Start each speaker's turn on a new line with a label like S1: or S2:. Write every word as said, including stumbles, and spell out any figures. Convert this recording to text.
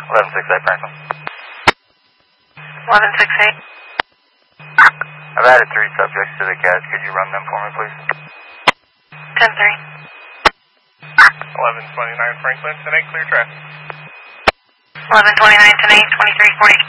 S1: eleven six eight Franklin.
S2: eleven six eight.
S1: I've added three subjects to the C A S. Could you run them for me, please?
S2: ten three.
S3: eleven twenty-nine Franklin, ten eight, clear traffic.
S2: eleven twenty-nine, ten eight, twenty-three forty.